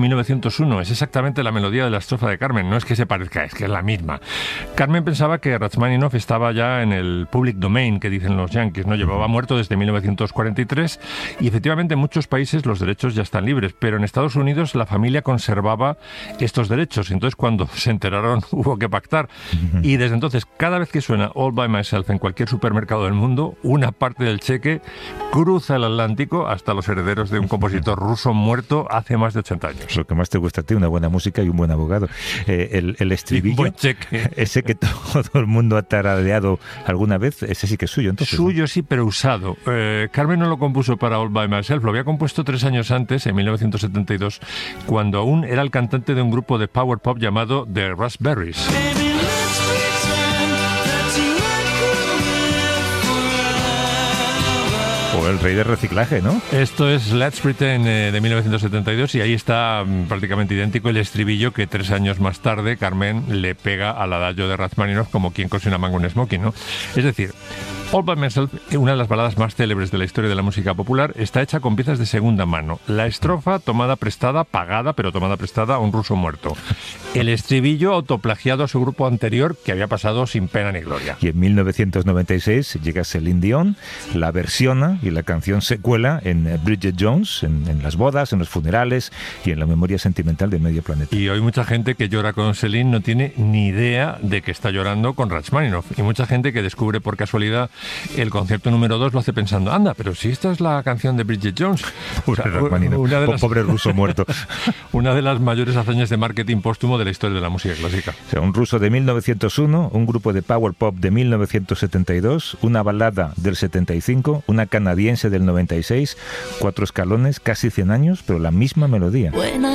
1901, es exactamente la melodía de la estrofa de Carmen, no es que se parezca, es que es la misma. Carmen pensaba que Rachmaninoff estaba ya en el public domain, que dicen los yanquis, ¿no? Llevaba muerto desde 1943 y efectivamente en muchos países los derechos ya están libres, pero en Estados Unidos la familia conservaba estos derechos, entonces cuando se enteraron hubo que pactar y desde entonces cada vez que suena All by Myself en cualquier supermercado del mundo, una parte del cheque cruza el Atlántico hasta los herederos de un compositor ruso muerto hace más de 80 años. Lo que más te gusta a ti, una buena música y un buen abogado. El estribillo, ese que todo el mundo ha tarareado alguna vez, ese sí que es suyo, entonces. Suyo, ¿no? Sí, pero usado. Carmen no lo compuso para All by Myself, lo había compuesto 3 años antes, en 1972, cuando aún era el cantante de un grupo de power pop llamado The Raspberries. O el rey del reciclaje, ¿no? Esto es Let's Pretend de 1972 y ahí está prácticamente idéntico el estribillo que 3 años más tarde Carmen le pega al adagio de Rachmaninoff como quien cose una manga un smoking, ¿no? Es decir, All by Myself, una de las baladas más célebres de la historia de la música popular, está hecha con piezas de segunda mano. La estrofa tomada prestada, pagada, pero tomada prestada a un ruso muerto. El estribillo autoplagiado a su grupo anterior que había pasado sin pena ni gloria. Y en 1996 llega Celine Dion, la versiona y la canción se cuela en Bridget Jones, en las bodas, en los funerales y en la memoria sentimental de medio planeta. Y hoy mucha gente que llora con Celine no tiene ni idea de que está llorando con Rachmaninoff. Y mucha gente que descubre por casualidad el concierto número 2 lo hace pensando, anda, pero si esta es la canción de Bridget Jones. O sea, pobre ruso muerto. Una de las mayores hazañas de marketing póstumo de la historia de la música clásica. O sea, un ruso de 1901, un grupo de power pop de 1972, una balada del 75, una canadiense del 96, 4 escalones, casi 100 años, pero la misma melodía.